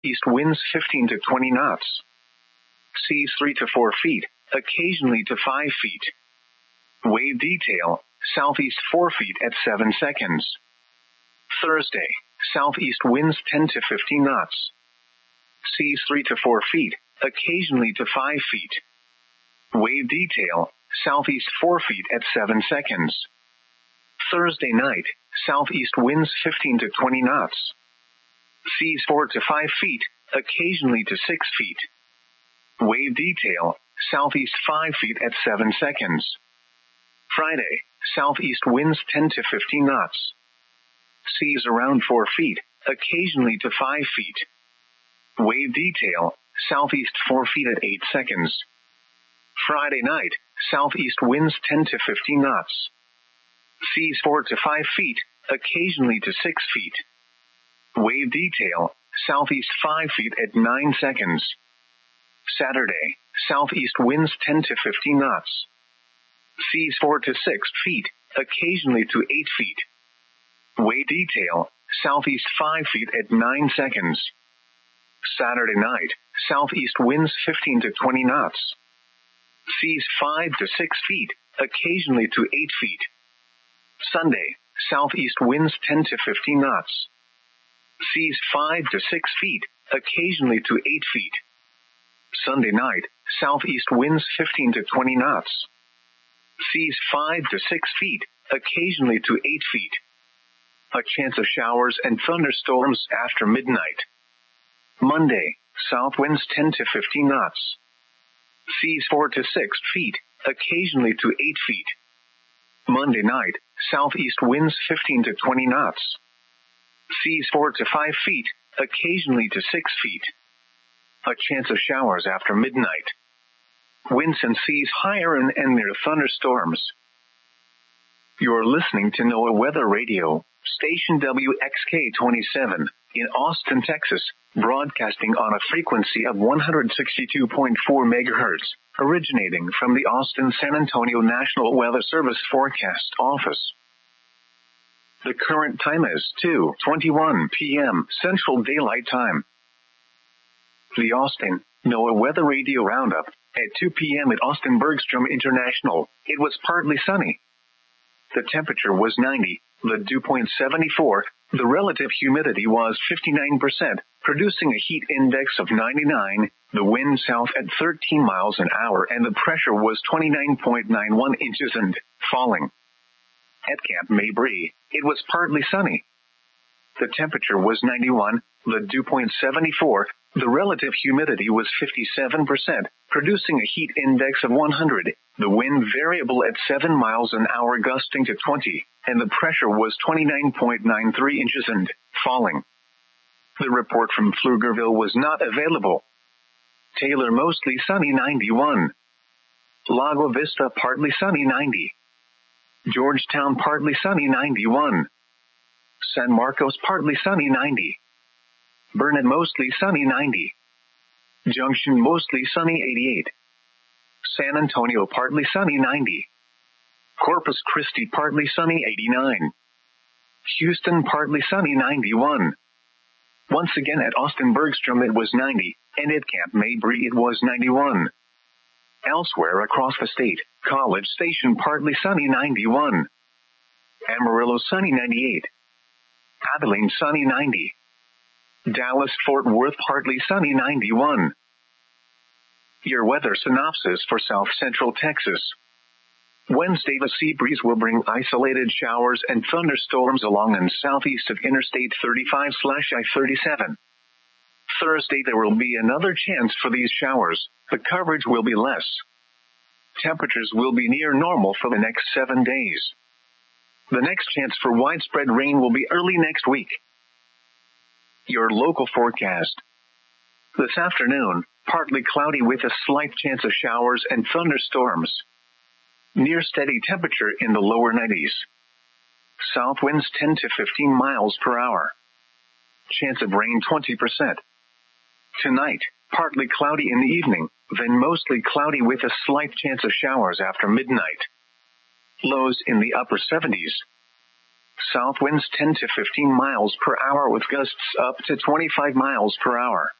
East winds 15 to 20 knots. Seas 3 to 4 feet, occasionally to 5 feet. Wave detail, southeast 4 feet at 7 seconds. Thursday, southeast winds 10 to 15 knots. Seas 3 to 4 feet, occasionally to 5 feet. Wave detail, southeast 4 feet at 7 seconds. Thursday night, southeast winds 15 to 20 knots. Seas 4 to 5 feet, occasionally to 6 feet. Wave detail, southeast 5 feet at 7 seconds. Friday, southeast winds 10 to 15 knots. Seas around 4 feet, occasionally to 5 feet. Wave detail, southeast 4 feet at 8 seconds. Friday night, southeast winds 10 to 15 knots. Seas 4 to 5 feet, occasionally to 6 feet. Wave detail, southeast 5 feet at 9 seconds. Saturday, southeast winds 10 to 15 knots. Seas 4 to 6 feet, occasionally to 8 feet. Wave detail, southeast 5 feet at 9 seconds. Saturday night, southeast winds 15 to 20 knots. Seas 5 to 6 feet, occasionally to 8 feet. Sunday, southeast winds 10 to 15 knots. Seas 5 to 6 feet, occasionally to 8 feet. Sunday night, southeast winds 15 to 20 knots. Seas 5 to 6 feet, occasionally to 8 feet. A chance of showers and thunderstorms after midnight. Monday, south winds 10 to 15 knots. Seas 4 to 6 feet, occasionally to 8 feet. Monday night, southeast winds 15 to 20 knots. Seas 4 to 5 feet, occasionally to 6 feet. A chance of showers after midnight. Winds and seas higher and near thunderstorms. You're listening to NOAA Weather Radio, station WXK-27, in Austin, Texas, broadcasting on a frequency of 162.4 megahertz, originating from the Austin-San Antonio National Weather Service Forecast Office. The current time is 2:21 p.m. Central Daylight Time. The Austin NOAA Weather Radio Roundup. At 2 p.m. at Austin Bergstrom International, it was partly sunny. The temperature was 90, the dew point 74, the relative humidity was 59%, producing a heat index of 99, the wind south at 13 miles an hour, and the pressure was 29.91 inches and falling. At Camp Mabry, it was partly sunny. The temperature was 91, the dew point 74, the relative humidity was 57%, producing a heat index of 100, the wind variable at 7 miles an hour gusting to 20, and the pressure was 29.93 inches and falling. The report from Pflugerville was not available. Taylor mostly sunny 91. Lago Vista partly sunny 90. Georgetown partly sunny 91. San Marcos partly sunny 90. Burnet mostly sunny 90. Junction mostly sunny 88. San Antonio partly sunny 90. Corpus Christi partly sunny 89. Houston partly sunny 91. Once again at Austin Bergstrom it was 90, and at Camp Mabry it was 91. Elsewhere across the state, College Station partly sunny 91. Amarillo sunny 98. Abilene sunny 90. Dallas-Fort Worth partly sunny 91. Your weather synopsis for South Central Texas. Wednesday, the sea breeze will bring isolated showers and thunderstorms along and southeast of Interstate 35/I-37. Thursday, there will be another chance for these showers. The coverage will be less. Temperatures will be near normal for the next 7 days. The next chance for widespread rain will be early next week. Your local forecast. This afternoon, partly cloudy with a slight chance of showers and thunderstorms. Near steady temperature in the lower 90s. South winds 10 to 15 miles per hour. Chance of rain 20%. Tonight, partly cloudy in the evening, then mostly cloudy with a slight chance of showers after midnight. Lows in the upper 70s. South winds 10 to 15 miles per hour with gusts up to 25 miles per hour.